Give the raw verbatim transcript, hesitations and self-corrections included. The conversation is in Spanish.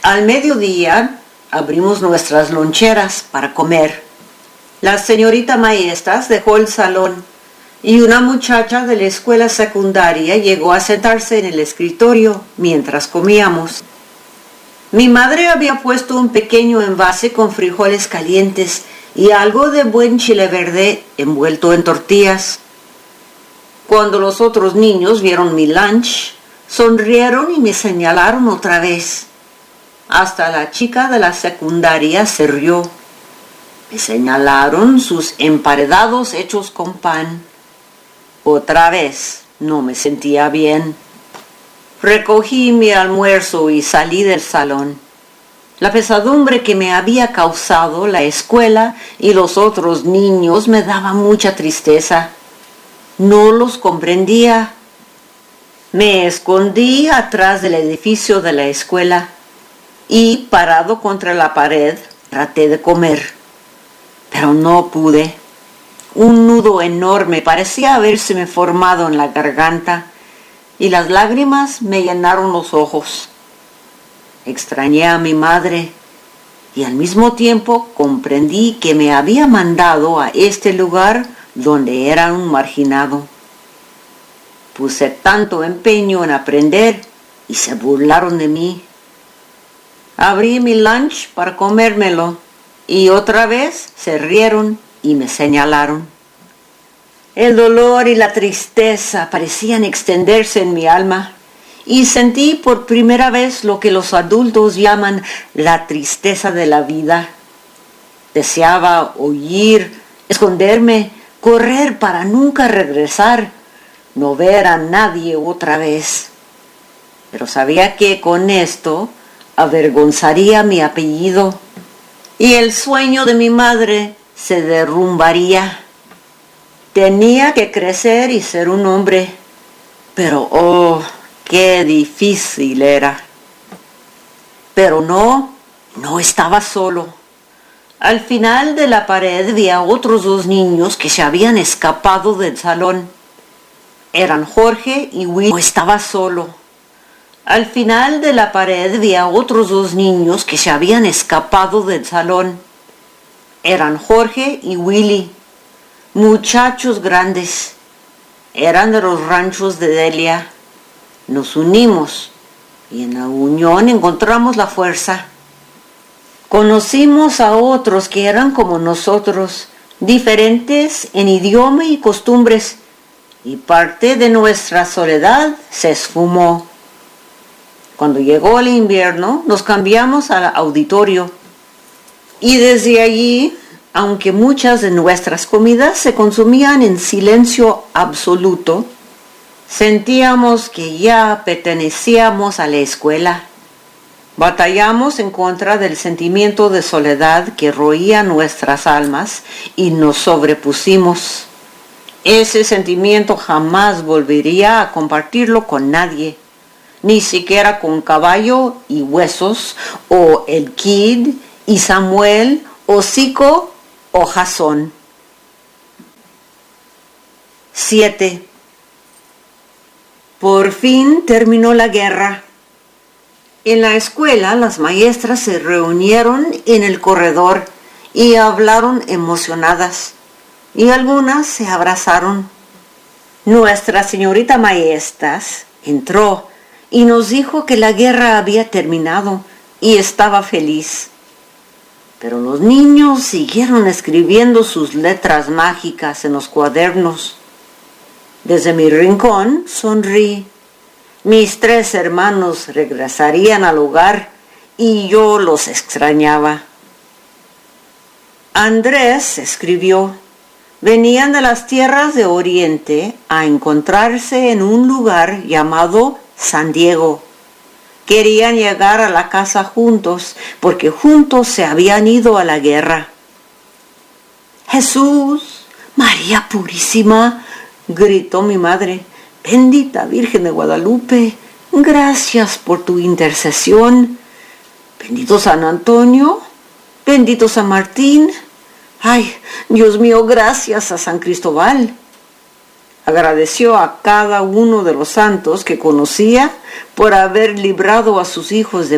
Al mediodía abrimos nuestras loncheras para comer. La señorita Maestas dejó el salón y una muchacha de la escuela secundaria llegó a sentarse en el escritorio mientras comíamos. Mi madre había puesto un pequeño envase con frijoles calientes y algo de buen chile verde envuelto en tortillas. Cuando los otros niños vieron mi lunch, sonrieron y me señalaron otra vez. Hasta la chica de la secundaria se rió. Me señalaron sus emparedados hechos con pan. Otra vez no me sentía bien. Recogí mi almuerzo y salí del salón. La pesadumbre que me había causado la escuela y los otros niños me daba mucha tristeza. No los comprendía. Me escondí atrás del edificio de la escuela y, parado contra la pared, traté de comer. Pero no pude. Un nudo enorme parecía habérseme formado en la garganta y las lágrimas me llenaron los ojos. Extrañé a mi madre y al mismo tiempo comprendí que me había mandado a este lugar donde era un marginado. Puse tanto empeño en aprender y se burlaron de mí. Abrí mi lunch para comérmelo y otra vez se rieron y me señalaron. El dolor y la tristeza parecían extenderse en mi alma y sentí por primera vez lo que los adultos llaman la tristeza de la vida. Deseaba huir, esconderme, correr para nunca regresar, no ver a nadie otra vez. Pero sabía que con esto avergonzaría mi apellido y el sueño de mi madre se derrumbaría. Tenía que crecer y ser un hombre, pero oh, qué difícil era. Pero no, no estaba solo. Al final de la pared vi a otros dos niños que se habían escapado del salón. Eran Jorge y Willy. No estaba solo. Al final de la pared vi a otros dos niños que se habían escapado del salón. Eran Jorge y Willy, muchachos grandes. Eran de los ranchos de Delia. Nos unimos y en la unión encontramos la fuerza. Conocimos a otros que eran como nosotros, diferentes en idioma y costumbres, y parte de nuestra soledad se esfumó. Cuando llegó el invierno, nos cambiamos al auditorio. Y desde allí, aunque muchas de nuestras comidas se consumían en silencio absoluto, sentíamos que ya pertenecíamos a la escuela. Batallamos en contra del sentimiento de soledad que roía nuestras almas y nos sobrepusimos. Ese sentimiento jamás volvería a compartirlo con nadie, ni siquiera con Caballo y Huesos, o el Kid y Samuel, o Zico o Jasón. siete. Por fin terminó la guerra. En la escuela las maestras se reunieron en el corredor y hablaron emocionadas, y algunas se abrazaron. Nuestra señorita Maestas entró y nos dijo que la guerra había terminado y estaba feliz. Pero los niños siguieron escribiendo sus letras mágicas en los cuadernos. Desde mi rincón sonrí. Mis tres hermanos regresarían al hogar y yo los extrañaba. Andrés escribió: venían de las tierras de Oriente a encontrarse en un lugar llamado San Diego. Querían llegar a la casa juntos porque juntos se habían ido a la guerra. Jesús, María Purísima, gritó mi madre, bendita Virgen de Guadalupe, gracias por tu intercesión. Bendito San Antonio, bendito San Martín. Ay, Dios mío, gracias a San Cristóbal. Agradeció a cada uno de los santos que conocía por haber librado a sus hijos de